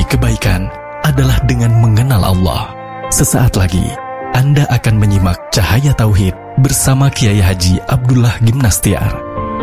kebaikan adalah dengan mengenal Allah. Sesaat lagi, Anda akan menyimak Cahaya Tauhid bersama Kiai Haji Abdullah Gimnastiar.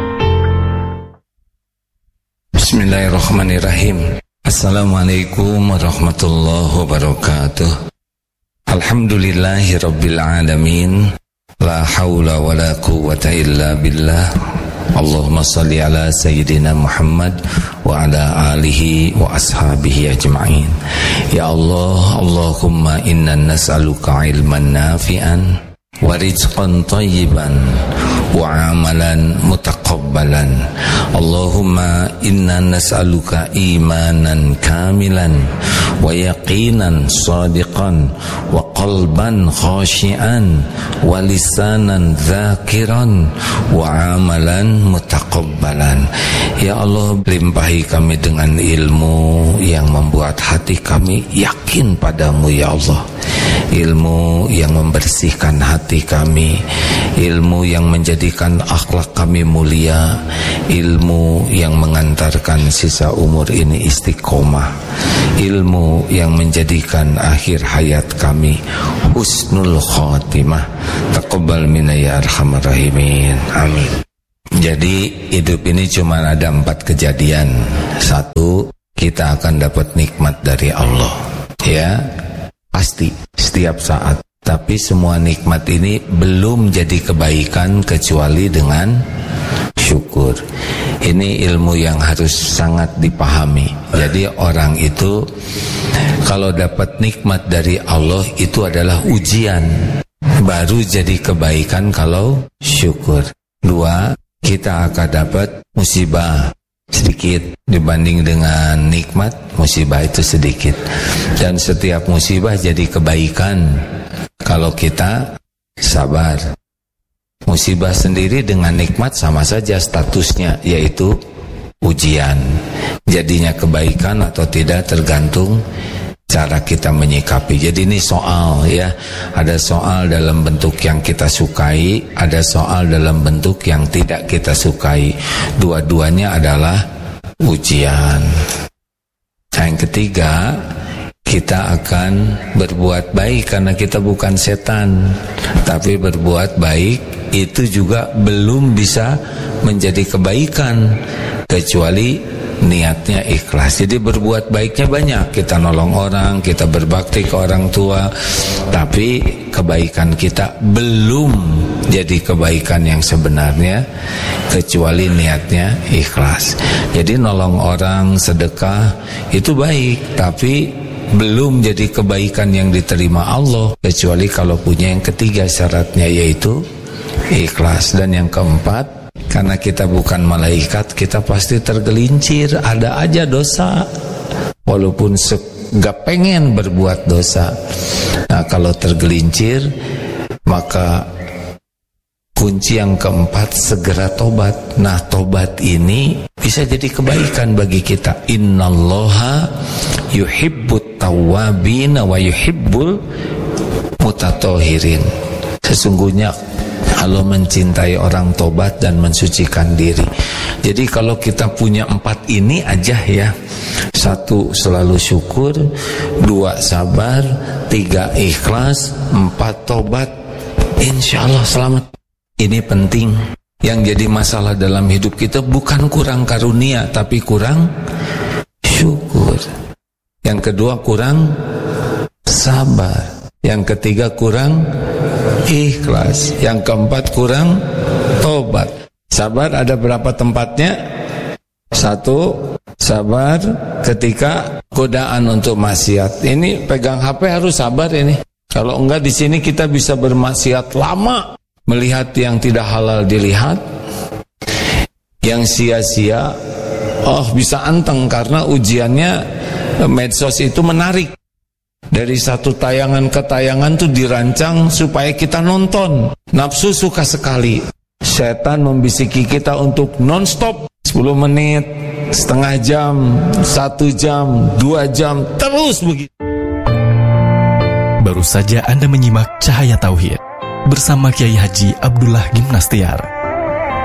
Bismillahirrahmanirrahim. Assalamualaikum warahmatullahi wabarakatuh. Alhamdulillahi rabbil alamin. La hawla wa la quwwata illa billah. Allahumma salli ala Sayyidina Muhammad wa ala alihi wa ashabihi ajma'in. Ya Allah, Allahumma inna nas'aluka ilman nafi'an wa rizqan tayyiban wa amalan mutaqabbalan. Allahumma inna nas'aluka imanan kamilan wa yaqinan sadiqan wa qalban khashi'an wa lisanan dzakiran wa amalan mutaqabbalan. Ya Allah, limpahi kami dengan ilmu yang membuat hati kami yakin padamu ya Allah. Ilmu yang membersihkan hati kami, ilmu yang menjadikan akhlak kami mulia, ilmu yang mengantarkan sisa umur ini istiqomah, ilmu yang menjadikan akhir hayat kami husnul khatimah. Taqabbal minna ya arhamar rahimin. Amin. Jadi hidup ini cuma ada 4 kejadian. 1, kita akan dapat nikmat dari Allah, ya pasti setiap saat. Tapi semua nikmat ini belum jadi kebaikan kecuali dengan syukur. Ini ilmu yang harus sangat dipahami. Jadi orang itu kalau dapat nikmat dari Allah itu adalah ujian, baru jadi kebaikan kalau syukur. 2, kita akan dapat musibah sedikit dibanding dengan nikmat. Musibah itu sedikit, dan setiap musibah jadi kebaikan kalau kita sabar. Musibah sendiri dengan nikmat sama saja statusnya, yaitu ujian. Jadinya kebaikan atau tidak tergantung cara kita menyikapi. Jadi ini soal, ya, ada soal dalam bentuk yang kita sukai, ada soal dalam bentuk yang tidak kita sukai. Dua-duanya adalah ujian. Yang ketiga, kita akan berbuat baik karena kita bukan setan. Tapi berbuat baik itu juga belum bisa menjadi kebaikan kecuali niatnya ikhlas. Jadi berbuat baiknya banyak, kita nolong orang, kita berbakti ke orang tua, tapi kebaikan kita belum jadi kebaikan yang sebenarnya kecuali niatnya ikhlas. Jadi nolong orang, sedekah itu baik, tapi belum jadi kebaikan yang diterima Allah kecuali kalau punya yang ketiga syaratnya, yaitu ikhlas. Dan yang keempat, karena kita bukan malaikat, kita pasti tergelincir, ada aja dosa walaupun gak pengen berbuat dosa. Nah, kalau tergelincir, maka kunci yang keempat, segera tobat. Nah, tobat ini bisa jadi kebaikan bagi kita. Innallaha yuhibbut tawwabin wa yuhibbul mutatahhirin. Sesungguhnya Allah mencintai orang tobat dan mensucikan diri. Jadi kalau kita punya 4 ini aja ya. 1, selalu syukur. 2, sabar. 3, ikhlas. 4, tobat. Insya Allah selamat. Ini penting. Yang jadi masalah dalam hidup kita bukan kurang karunia, tapi kurang syukur. Yang kedua, kurang sabar. Yang ketiga, kurang ikhlas. Yang keempat, kurang tobat. Sabar ada berapa tempatnya? 1, sabar ketika godaan untuk maksiat. Ini pegang HP harus sabar ini. Kalau enggak di sini kita bisa bermaksiat lama, melihat yang tidak halal dilihat, yang sia-sia, bisa anteng karena ujiannya medsos itu menarik. Dari satu tayangan ke tayangan tuh dirancang supaya kita nonton. Nafsu suka sekali. Setan membisiki kita untuk non-stop 10 menit, setengah jam, 1 jam, 2 jam, terus begitu. Baru saja Anda menyimak Cahaya Tauhid bersama Kiai Haji Abdullah Gimnastiar.